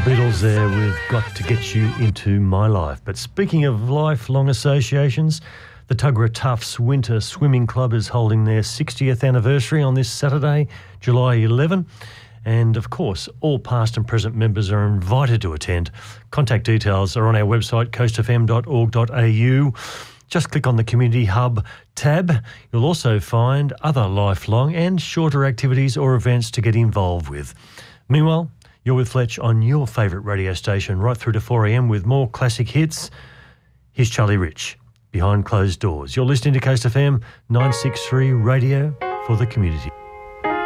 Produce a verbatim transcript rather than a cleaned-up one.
Beatles there with Got to Get You Into My Life. But speaking of lifelong associations, the Tuggerah Tufts Winter Swimming Club is holding their sixtieth anniversary on this Saturday, July eleventh. And of course, all past and present members are invited to attend. Contact details are on our website, coast f m dot org dot a u. Just click on the Community Hub tab. You'll also find other lifelong and shorter activities or events to get involved with. Meanwhile, you're with Fletch on your favourite radio station right through to four a m with more classic hits. Here's Charlie Rich, Behind Closed Doors. You're listening to Coast F M nine sixty-three Radio for the community.